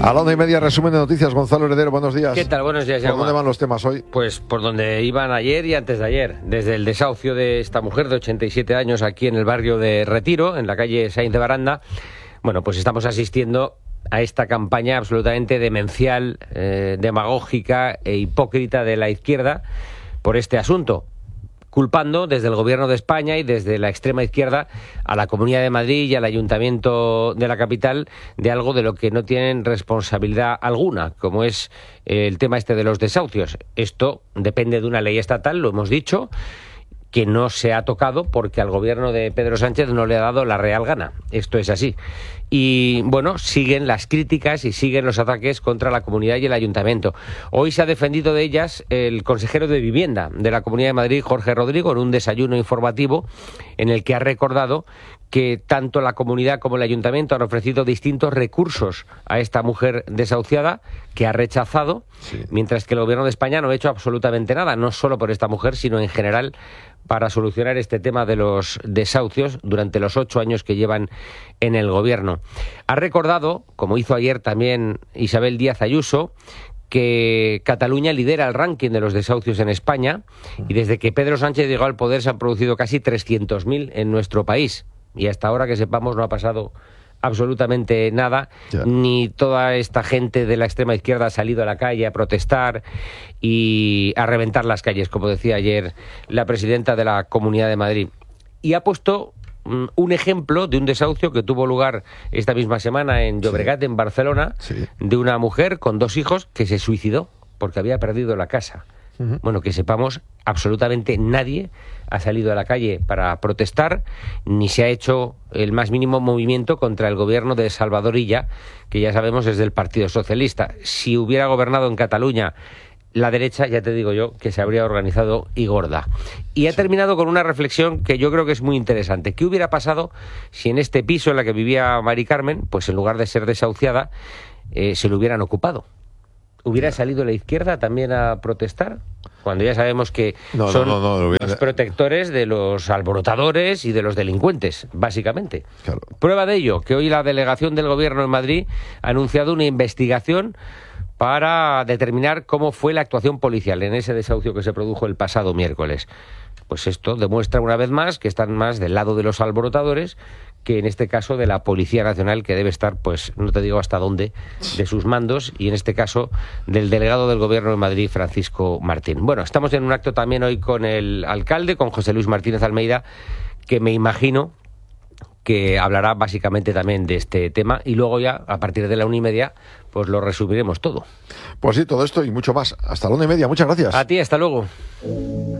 A la 1:30, resumen de noticias. Gonzalo Heredero, buenos días. ¿Qué tal? Buenos días, ¿Por dónde van los temas hoy? Pues por donde iban ayer y antes de ayer. Desde el desahucio de esta mujer de 87 años aquí en el barrio de Retiro, en la calle Sáenz de Baranda. Bueno, pues estamos asistiendo a esta campaña absolutamente demencial, demagógica e hipócrita de la izquierda por este asunto, culpando desde el Gobierno de España y desde la extrema izquierda a la Comunidad de Madrid y al Ayuntamiento de la capital de algo de lo que no tienen responsabilidad alguna, como es el tema este de los desahucios. Esto depende de una ley estatal, lo hemos dicho, que no se ha tocado porque al gobierno de Pedro Sánchez no le ha dado la real gana. Esto es así. Y bueno, siguen las críticas y siguen los ataques contra la comunidad y el ayuntamiento. Hoy se ha defendido de ellas el consejero de Vivienda de la Comunidad de Madrid, Jorge Rodrigo, en un desayuno informativo en el que ha recordado que tanto la comunidad como el ayuntamiento han ofrecido distintos recursos a esta mujer desahuciada, que ha rechazado, mientras que el gobierno de España no ha hecho absolutamente nada, no solo por esta mujer, sino en general para solucionar este tema de los desahucios durante los 8 años que llevan en el gobierno. Ha recordado, como hizo ayer también Isabel Díaz Ayuso, que Cataluña lidera el ranking de los desahucios en España y desde que Pedro Sánchez llegó al poder se han producido casi 300.000 en nuestro país. Y hasta ahora que sepamos no ha pasado absolutamente nada, ni toda esta gente de la extrema izquierda ha salido a la calle a protestar y a reventar las calles, como decía ayer la presidenta de la Comunidad de Madrid. Y ha puesto un ejemplo de un desahucio que tuvo lugar esta misma semana en Llobregat, en Barcelona, de una mujer con 2 hijos que se suicidó porque había perdido la casa. Bueno, que sepamos, absolutamente nadie ha salido a la calle para protestar, ni se ha hecho el más mínimo movimiento contra el gobierno de Salvador Illa, que ya sabemos es del Partido Socialista. Si hubiera gobernado en Cataluña la derecha, ya te digo yo, que se habría organizado y gorda. Y ha terminado con una reflexión que yo creo que es muy interesante. ¿Qué hubiera pasado si en este piso en la que vivía Mari Carmen, pues en lugar de ser desahuciada, se lo hubieran ocupado? ¿Hubiera salido la izquierda también a protestar? Cuando ya sabemos que son los protectores de los alborotadores y de los delincuentes, básicamente. Claro. Prueba de ello, que hoy la delegación del Gobierno en Madrid ha anunciado una investigación para determinar cómo fue la actuación policial en ese desahucio que se produjo el pasado miércoles. Pues esto demuestra una vez más que están más del lado de los alborotadores que en este caso de la Policía Nacional, que debe estar, pues no te digo hasta dónde, de sus mandos, y en este caso del delegado del Gobierno de Madrid, Francisco Martín. Bueno, estamos en un acto también hoy con el alcalde, con José Luis Martínez Almeida, que me imagino que hablará básicamente también de este tema, y luego ya, a partir de la 1:30, pues lo resumiremos todo. Pues sí, todo esto y mucho más. Hasta la 1:30, muchas gracias. A ti, hasta luego.